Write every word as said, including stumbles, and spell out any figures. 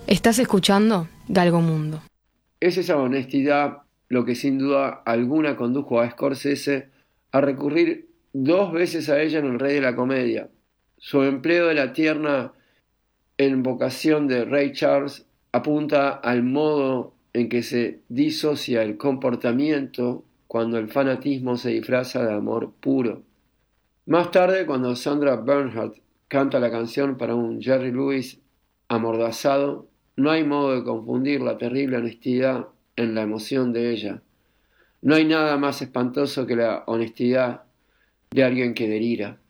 Estás escuchando Galgo Mundo. Es esa honestidad lo que sin duda alguna condujo a Scorsese a recurrir dos veces a ella en El Rey de la Comedia. Su empleo de la tierna invocación de Ray Charles apunta al modo en que se disocia el comportamiento cuando el fanatismo se disfraza de amor puro. Más tarde, cuando Sandra Bernhard canta la canción para un Jerry Lewis amordazado, no hay modo de confundir la terrible honestidad en la emoción de ella. No hay nada más espantoso que la honestidad de alguien que delira.